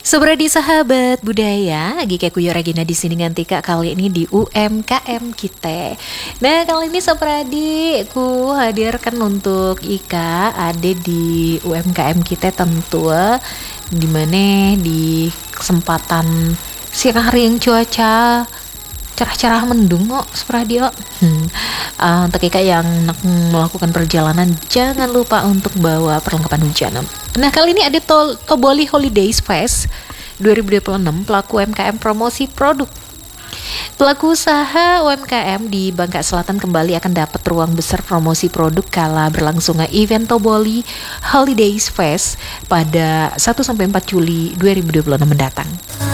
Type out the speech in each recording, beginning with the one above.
Sebradi sahabat budaya, Gika Kuyo Regina di sini nganti Kak kali ini di UMKM kita. Nah kali ini Sebradi ku hadirkan untuk Ika ada di UMKM kita tentu dimana di kesempatan siang hari yang cuaca cerah-cerah mendung kok Sebradi untuk Ika yang melakukan perjalanan jangan lupa untuk bawa perlengkapan hujan. Nah kali ini ada Toboli Holidays Fest 2026 pelaku UMKM promosi produk. Pelaku usaha UMKM di Bangka Selatan kembali akan dapat ruang besar promosi produk kala berlangsungnya event Toboli Holidays Fest pada 1-4 Juli 2026 mendatang.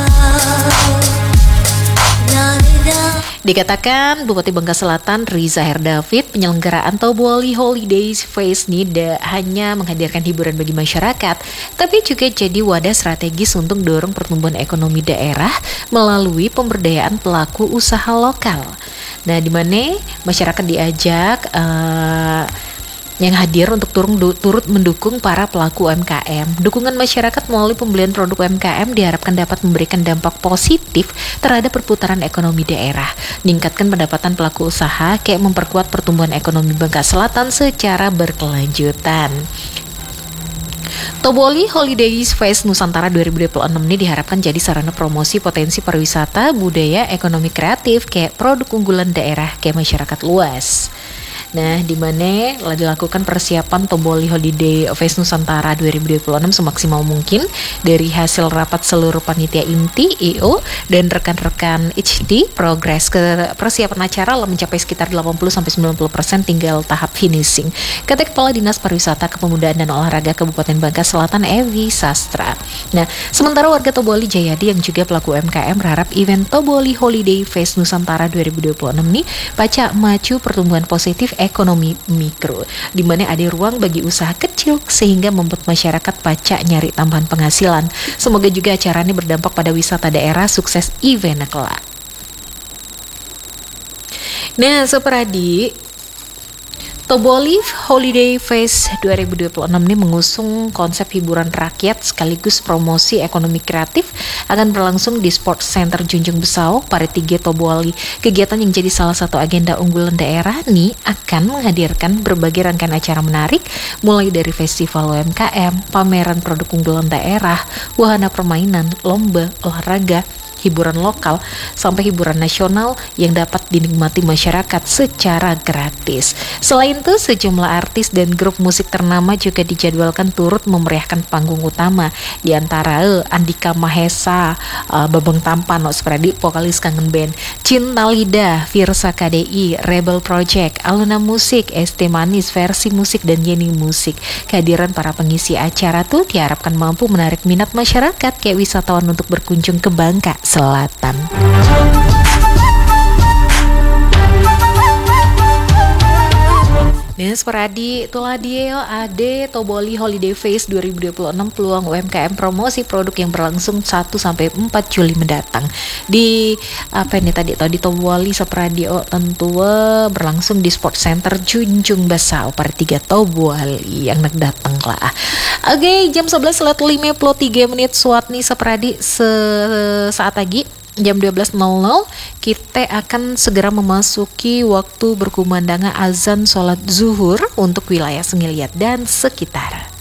Dikatakan Bupati Bangka Selatan Riza Herdavid penyelenggaraan Toboli Holidays Fest ini hanya menghadirkan hiburan bagi masyarakat, tapi juga jadi wadah strategis untuk dorong pertumbuhan ekonomi daerah melalui pemberdayaan pelaku usaha lokal. Nah, di mana masyarakat diajak yang hadir untuk turut mendukung para pelaku UMKM. Dukungan masyarakat melalui pembelian produk UMKM diharapkan dapat memberikan dampak positif terhadap perputaran ekonomi daerah, meningkatkan pendapatan pelaku usaha, kayak memperkuat pertumbuhan ekonomi Bangka Selatan secara berkelanjutan. Toboli Holidays Fest Nusantara 2026 ini diharapkan jadi sarana promosi potensi pariwisata, budaya, ekonomi kreatif, kayak produk unggulan daerah, kayak masyarakat luas. Nah, di mana dilakukan persiapan Toboli Holiday Fest Nusantara 2026 semaksimal mungkin dari hasil rapat seluruh panitia inti, EO, dan rekan-rekan HD. Progres ke persiapan acara mencapai sekitar 80-90%, tinggal tahap finishing, kata Kepala Dinas Pariwisata, Kepemudaan dan Olahraga Kabupaten Bangka Selatan Evi Sastra. Nah, sementara warga Toboli Jayadi yang juga pelaku UMKM berharap event Toboli Holiday Fest Nusantara 2026 ini baca maju pertumbuhan positif ekonomi mikro, di mana ada ruang bagi usaha kecil sehingga membuat masyarakat pacak nyari tambahan penghasilan. Semoga juga acara ini berdampak pada wisata daerah, sukses event kelak. Nah, Sepradi, Toboli Holiday Fest 2026 ini mengusung konsep hiburan rakyat sekaligus promosi ekonomi kreatif, akan berlangsung di Sport Center Junjung Besau, Paritiga Toboli. Kegiatan yang jadi salah satu agenda unggulan daerah ini akan menghadirkan berbagai rangkaian acara menarik, mulai dari festival UMKM, pameran produk unggulan daerah, wahana permainan, lomba, olahraga, hiburan lokal, sampai hiburan nasional yang dapat dinikmati masyarakat secara gratis. Selain itu, sejumlah artis dan grup musik ternama juga dijadwalkan turut memeriahkan panggung utama, di antara Andika Mahesa, Babang Tampan, Spradi, vokalis Kangen Band, Cinta Lidah, Virsa KDI, Rebel Project, Aluna Musik, ST Manis, Versi Musik, dan Yeni Musik. Kehadiran para pengisi acara tuh diharapkan mampu menarik minat masyarakat kayak wisatawan untuk berkunjung ke Bangka Selatan. Dan Sepradi, itulah dia ada Toboli Holiday Fest 2026 peluang UMKM promosi produk yang berlangsung 1-4 Juli mendatang. Di di Toboli Sepradi tentu berlangsung di Sport Center Junjung Besau Paritiga Toboli yang datang lah. Oke, jam 11:53 suat nih Sepradi sesaat lagi. Jam 12.00 kita akan segera memasuki waktu berkumandangnya azan sholat zuhur untuk wilayah Sengeliat dan sekitar.